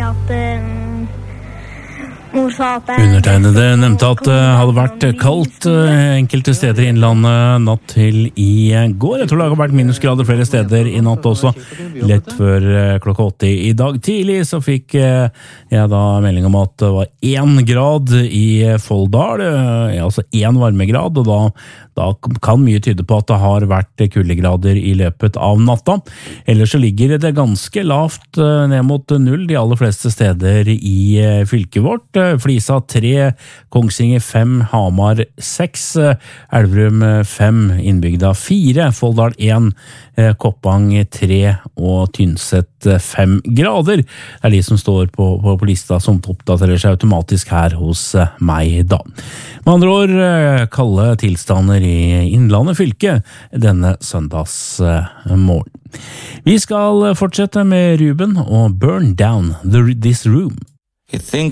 at mor sa at Undertegnede nevnte at det hadde vært kaldt enkelte steder i innlandet natt til i går. Jeg tror det har vært minusgrader flere steder i natt også, lett før klokka 8 i dag. Tidlig så fikk jeg da melding om at det var 1 grad i Folldal, altså 1 varmegrad, og da kan mye tyde på at det har vært kuldegrader i løpet av natta. Ellers så ligger det ganske lavt ned mot 0 de aller fleste steder i fylket vårt. Flisa 3, Kongsvinger 5, Hamar 6, Elverum 5, Innbygda 4, Folldal 1, Koppang 3 og Tynset 5 grader. Det de som står på lista som oppdaterer seg automatisk her hos meg da. Med andre ord, kalde tilstander i Innlandet fylke denne søndagsmorgen. Vi skal fortsette med Ruben og Burn Down This Room.